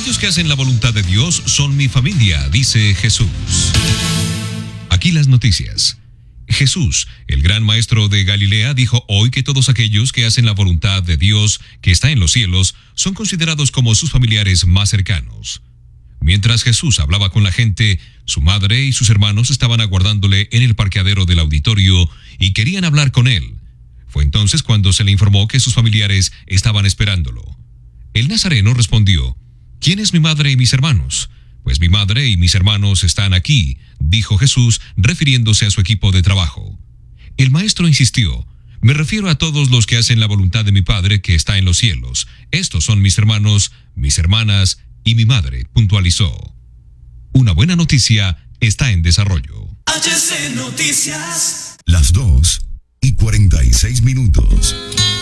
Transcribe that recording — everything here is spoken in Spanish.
Aquellos que hacen la voluntad de Dios son mi familia, dice Jesús. Aquí las noticias. Jesús, el gran maestro de Galilea, dijo hoy que todos aquellos que hacen la voluntad de Dios, que está en los cielos, son considerados como sus familiares más cercanos. Mientras Jesús hablaba con la gente, su madre y sus hermanos estaban aguardándole en el parqueadero del auditorio y querían hablar con él. Fue entonces cuando se le informó que sus familiares estaban esperándolo. El nazareno respondió: ¿Quién es mi madre y mis hermanos? Pues mi madre y mis hermanos están aquí, dijo Jesús, refiriéndose a su equipo de trabajo. El maestro insistió: me refiero a todos los que hacen la voluntad de mi Padre que está en los cielos. Estos son mis hermanos, mis hermanas y mi madre, puntualizó. Una buena noticia está en desarrollo. HC Noticias. Las 2:46.